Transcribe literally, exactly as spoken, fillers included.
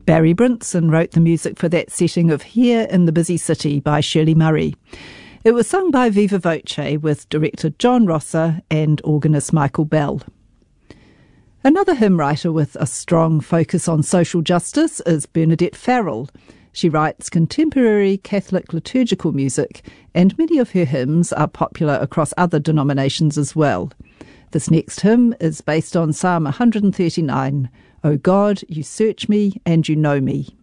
Barry Brinson wrote the music for that setting of Here in the Busy City by Shirley Murray. It was sung by Viva Voce with director John Rosser and organist Michael Bell. Another hymn writer with a strong focus on social justice is Bernadette Farrell. She writes contemporary Catholic liturgical music, and many of her hymns are popular across other denominations as well. This next hymn is based on Psalm one hundred thirty-nine, O God, you search me and you know me.